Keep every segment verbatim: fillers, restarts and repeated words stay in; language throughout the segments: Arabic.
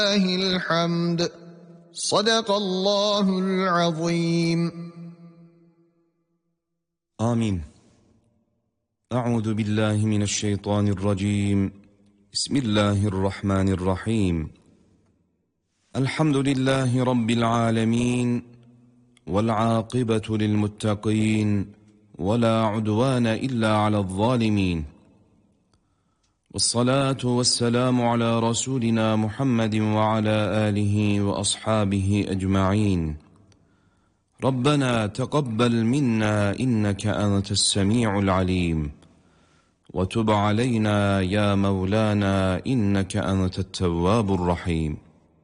لله الحمد. صدق الله العظيم. آمين. أعوذ بالله من الشيطان الرجيم. بسم الله الرحمن الرحيم. الحمد لله رب العالمين، والعاقبة للمتقين، ولا عدوان إلا على الظالمين، والصلاة والسلام على رسولنا محمد وعلى آله وأصحابه أجمعين. ربنا تقبل منا إنك أنت السميع العليم، وتب علينا يا مولانا إنك أنت التواب الرحيم،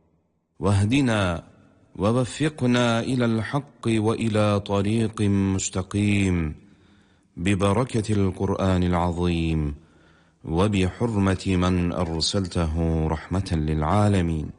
واهدنا ووفقنا إلى الحق وإلى طريق مستقيم ببركة القرآن العظيم وبحرمة من أرسلته رحمة للعالمين.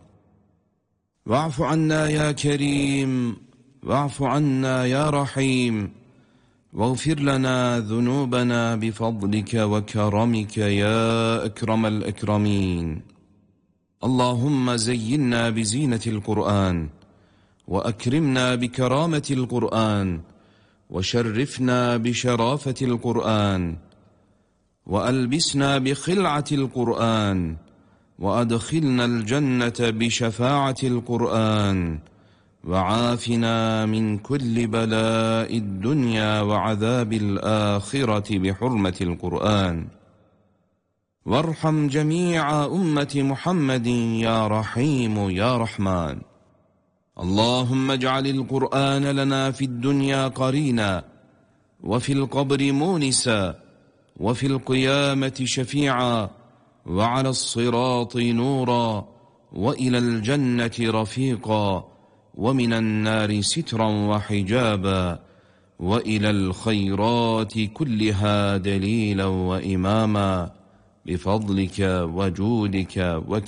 واعف عنا يا كريم، واعف عنا يا رحيم، واغفر لنا ذنوبنا بفضلك وكرمك يا أكرم الأكرمين. اللهم زينا بزينة القرآن، وأكرمنا بكرامة القرآن، وشرفنا بشرافة القرآن، وألبسنا بخلعة القرآن، وأدخلنا الجنة بشفاعة القرآن، وعافنا من كل بلاء الدنيا وعذاب الآخرة بحرمة القرآن. وارحم جميع أمة محمد يا رحيم يا رحمن. اللهم اجعل القرآن لنا في الدنيا قرينا، وفي القبر مونسا، وفي القيامة شفيعا، وعلى الصراط نورا، وإلى الجنة رفيقا، ومن النار سترا وحجابا، وإلى الخيرات كلها دليلا وإماما بفضلك وجودك وكرمك